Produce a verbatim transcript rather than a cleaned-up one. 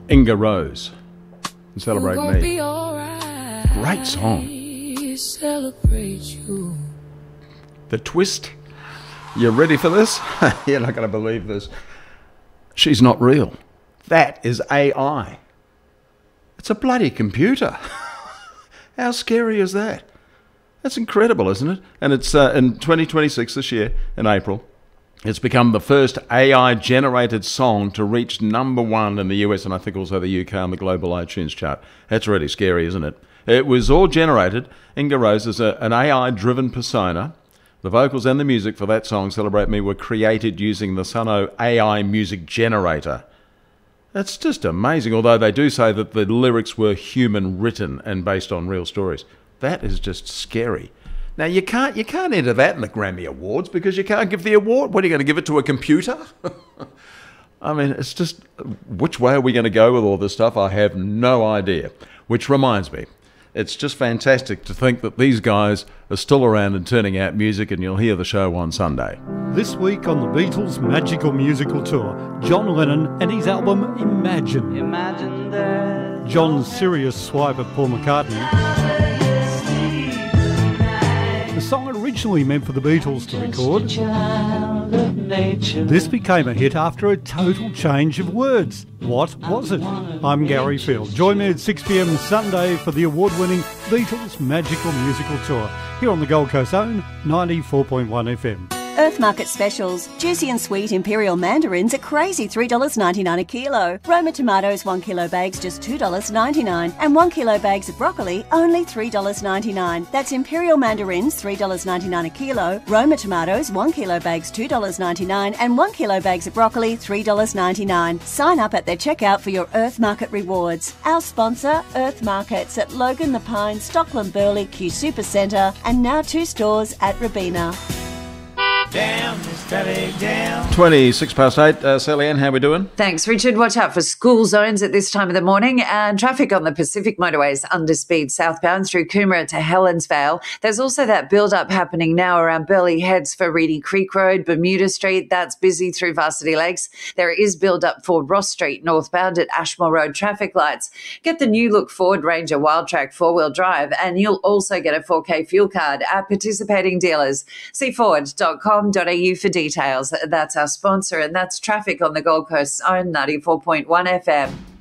Inga Rose. Celebrate Me. Great song. Celebrate you. The twist. You ready for this? You're not going to believe this. She's not real. That is A I. It's a bloody computer. How scary is that? That's incredible, isn't it? And it's uh, in twenty twenty-six, this year, in April, it's become the first A I-generated song to reach number one in the U S and I think also the U K on the global iTunes chart. That's really scary, isn't it? It was all generated. Inga Rose is a, an A I-driven persona. The vocals and the music for that song, Celebrate Me, were created using the Suno A I music generator. That's just amazing, although they do say that the lyrics were human-written and based on real stories. That is just scary. Now, you can't you can't enter that in the Grammy Awards because you can't give the award. What, are you going to give it to a computer? I mean, it's just, which way are we going to go with all this stuff? I have no idea. Which reminds me, it's just fantastic to think that these guys are still around and turning out music, and you'll hear the show on Sunday. This week on the Beatles' magical musical tour, John Lennon and his album Imagine. Imagine that. John's serious swipe at Paul McCartney. The song originally meant for the Beatles to record. This became a hit after a total change of words. What was it? I'm Gary Field. Join me at six p m Sunday for the award-winning Beatles Magical Musical Tour here on the Gold Coast's own ninety-four point one F M. Earth Market specials. Juicy and sweet imperial mandarins at crazy three dollars ninety-nine a kilo. Roma tomatoes one kilo bags just two dollars ninety-nine. And one kilo bags of broccoli only three dollars ninety-nine. That's imperial mandarins three dollars ninety-nine a kilo. Roma tomatoes one kilo bags two dollars ninety-nine. And one kilo bags of broccoli three dollars ninety-nine. Sign up at their checkout for your Earth Market rewards. Our sponsor, Earth Markets at Logan The Pines, Stockland Burley, Q Super Centre, and now two stores at Robina. Damn, steady, damn. twenty-six past eight. Uh, Sally Ann, how we doing? Thanks, Richard. Watch out for school zones at this time of the morning, and traffic on the Pacific motorways under speed southbound through Coomera to Helensvale. There's also that build-up happening now around Burleigh Heads for Reedy Creek Road, Bermuda Street. That's busy through Varsity Lakes. There is build-up for Ross Street northbound at Ashmore Road traffic lights. Get the new look Ford Ranger Wildtrak four-wheel drive, and you'll also get a four K fuel card at participating dealers. See ford dot com dot a u for details. That's our sponsor, and that's traffic on the Gold Coast's own ninety-four point one F M.